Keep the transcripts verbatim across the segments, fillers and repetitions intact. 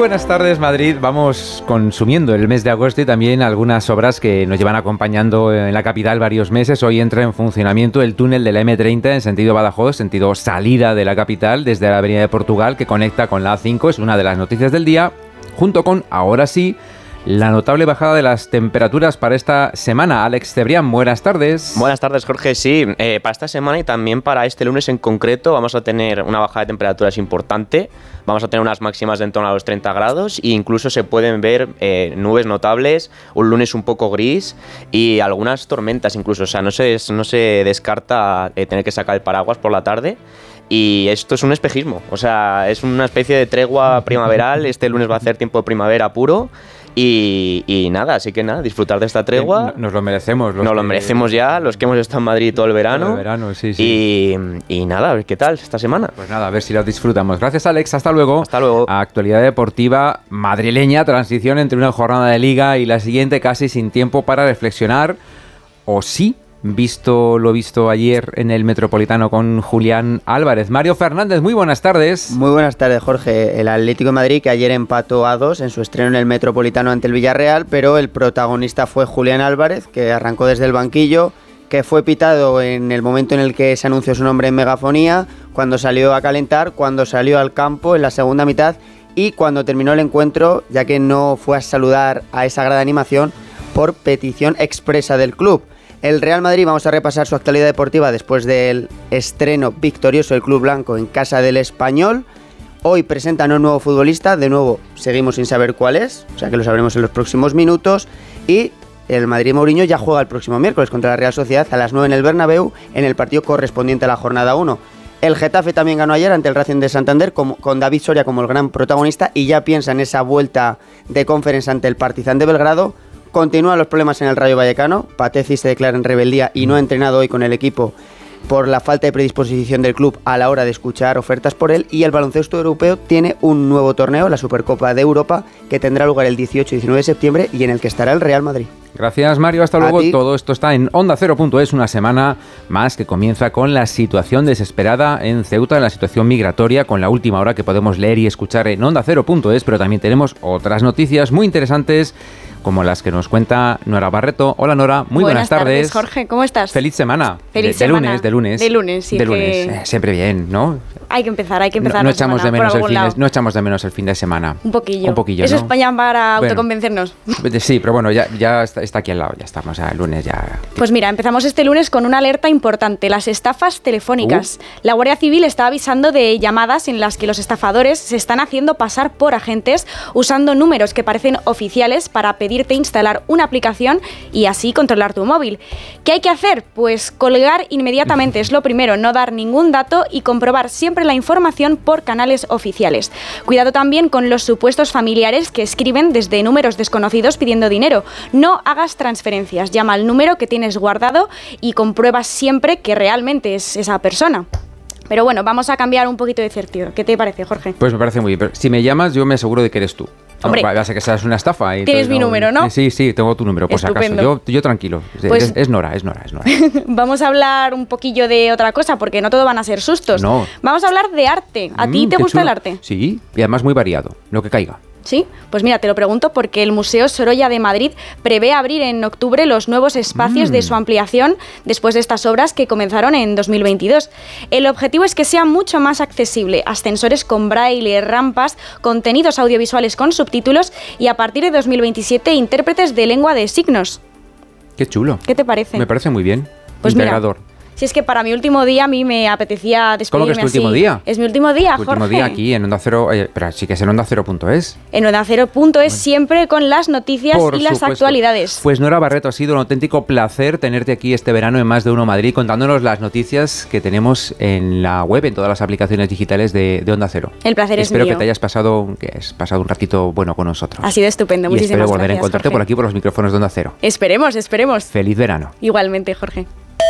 buenas tardes, Madrid. Vamos consumiendo el mes de agosto y también algunas obras que nos llevan acompañando en la capital varios meses. Hoy entra en funcionamiento el túnel de la eme treinta en sentido Badajoz, sentido salida de la capital desde la Avenida de Portugal, que conecta con la A cinco. Es una de las noticias del día, junto con, ahora sí, la notable bajada de las temperaturas para esta semana. Alex Cebrián, buenas tardes. Buenas tardes, Jorge. Sí, eh, para esta semana y también para este lunes en concreto vamos a tener una bajada de temperaturas importante. Vamos a tener unas máximas de en torno a los treinta grados e incluso se pueden ver eh, nubes notables, un lunes un poco gris y algunas tormentas incluso. O sea, no se, no se descarta eh, tener que sacar el paraguas por la tarde. Y esto es un espejismo, o sea, es una especie de tregua primaveral. Este lunes va a ser tiempo de primavera puro. Y, y nada, así que nada, disfrutar de esta tregua. Nos lo merecemos. Nos que... lo merecemos ya, los que hemos estado en Madrid todo el verano. Todo el verano, sí, sí. Y, y nada, a ver qué tal esta semana. Pues nada, a ver si lo disfrutamos. Gracias, Alex. Hasta luego. Hasta luego. Actualidad deportiva madrileña, transición entre una jornada de Liga y la siguiente, casi sin tiempo para reflexionar. ¿O sí? Visto lo visto ayer en el Metropolitano con Julián Álvarez. Mario Fernández, muy buenas tardes. Muy buenas tardes, Jorge. El Atlético de Madrid, que ayer empató a dos en su estreno en el Metropolitano ante el Villarreal, pero el protagonista fue Julián Álvarez, que arrancó desde el banquillo, que fue pitado en el momento en el que se anunció su nombre en megafonía, cuando salió a calentar, cuando salió al campo en la segunda mitad y cuando terminó el encuentro, ya que no fue a saludar a esa grada de animación por petición expresa del club. El Real Madrid, vamos a repasar su actualidad deportiva después del estreno victorioso del Club Blanco en casa del Español. Hoy presentan a un nuevo futbolista, de nuevo seguimos sin saber cuál es, o sea que lo sabremos en los próximos minutos. Y el Madrid Mourinho ya juega el próximo miércoles contra la Real Sociedad a las nueve en el Bernabéu, en el partido correspondiente a la jornada uno. El Getafe también ganó ayer ante el Racing de Santander, con, con David Soria como el gran protagonista, y ya piensa en esa vuelta de Conference ante el Partizan de Belgrado. Continúan los problemas en el Rayo Vallecano. Patezzi se declara en rebeldía y no ha entrenado hoy con el equipo por la falta de predisposición del club a la hora de escuchar ofertas por él. Y el baloncesto europeo tiene un nuevo torneo, la Supercopa de Europa, que tendrá lugar el dieciocho y diecinueve de septiembre y en el que estará el Real Madrid. Gracias, Mario. Hasta luego. Todo esto está en Onda Cero punto es, una semana más que comienza con la situación desesperada en Ceuta, la situación migratoria, con la última hora que podemos leer y escuchar en Onda Cero punto es, pero también tenemos otras noticias muy interesantes, como las que nos cuenta Nora Barreto. Hola, Nora, muy buenas, buenas tardes. tardes, Jorge, ¿cómo estás? Feliz semana. Feliz de, de semana. lunes, de lunes. De lunes, sí. De lunes, que... eh, siempre bien, ¿no? Hay que empezar, hay que empezar. No, no echamos semana, de menos el fin de, no echamos de menos el fin de semana. Un poquillo. Un poquillo, Eso ¿no? es para llamar a bueno, autoconvencernos. Sí, pero bueno, ya, ya está, está aquí al lado, ya estamos, el lunes ya... Pues mira, empezamos este lunes con una alerta importante, las estafas telefónicas. Uh. La Guardia Civil está avisando de llamadas en las que los estafadores se están haciendo pasar por agentes usando números que parecen oficiales para pedirte instalar una aplicación y así controlar tu móvil. ¿Qué hay que hacer? Pues colgar inmediatamente, es lo primero, no dar ningún dato y comprobar siempre la información por canales oficiales. Cuidado también con los supuestos familiares que escriben desde números desconocidos pidiendo dinero. No hagas transferencias, llama al número que tienes guardado y comprueba siempre que realmente es esa persona. Pero bueno, vamos a cambiar un poquito de certidumbre. ¿Qué te parece, Jorge? Pues me parece muy bien, pero si me llamas yo me aseguro de que eres tú. Hombre, no, va a ser que seas una estafa. Y tienes mi no, número, ¿no? Sí, sí, tengo tu número, por si acaso. Yo, yo tranquilo. Pues, es, es Nora, es Nora, es Nora. Vamos a hablar un poquillo de otra cosa, porque no todo van a ser sustos. No. Vamos a hablar de arte. ¿A mm, ti te gusta chulo. el arte? Sí, y además muy variado, lo que caiga. ¿Sí? Pues mira, te lo pregunto porque el Museo Sorolla de Madrid prevé abrir en octubre los nuevos espacios mm. de su ampliación después de estas obras que comenzaron en dos mil veintidós. El objetivo es que sea mucho más accesible, ascensores con braille, rampas, contenidos audiovisuales con subtítulos y a partir de dos mil veintisiete intérpretes de lengua de signos. Qué chulo. ¿Qué te parece? Me parece muy bien. Pues Integrador. Mira, si es que para mi último día a mí me apetecía despedirme. ¿Cómo que es tu así. último día? Es mi último día, tu Jorge. último día aquí en Onda Cero, eh, pero sí que es en Onda Cero punto es. En Onda Cero punto es, bueno, siempre con las noticias Por y las supuesto. actualidades. Pues Nora Barreto, ha sido un auténtico placer tenerte aquí este verano en Más de Uno Madrid, contándonos las noticias que tenemos en la web, en todas las aplicaciones digitales de, de Onda Cero. El placer es mío. Espero que te hayas pasado, que has pasado un ratito bueno con nosotros. Ha sido estupendo, y muchísimas espero volver gracias, a encontrarte Jorge. por aquí por los micrófonos de Onda Cero. Esperemos, esperemos. Feliz verano. Igualmente, Jorge.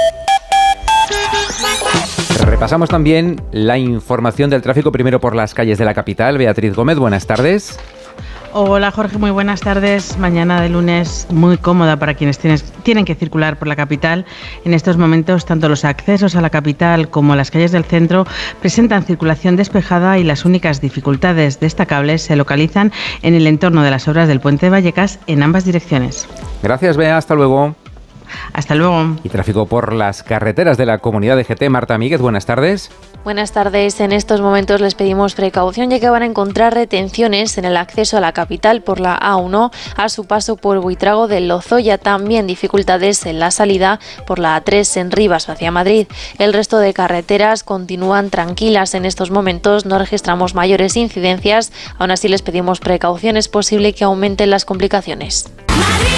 Repasamos también la información del tráfico, primero por las calles de la capital. Beatriz Gómez, buenas tardes. Hola Jorge, muy buenas tardes. Mañana de lunes muy cómoda para quienes tienes, tienen que circular por la capital. En estos momentos, tanto los accesos a la capital como las calles del centro presentan circulación despejada y las únicas dificultades destacables se localizan en el entorno de las obras del Puente de Vallecas en ambas direcciones. Gracias, Bea. Hasta luego. Hasta luego. Y tráfico por las carreteras de la comunidad de G T. Marta Míguez, buenas tardes. Buenas tardes. En estos momentos les pedimos precaución ya que van a encontrar retenciones en el acceso a la capital por la A uno a su paso por Buitrago del Lozoya. También dificultades en la salida por la A tres en Rivas hacia Madrid. El resto de carreteras continúan tranquilas en estos momentos. No registramos mayores incidencias. Aún así les pedimos precaución. Es posible que aumenten las complicaciones.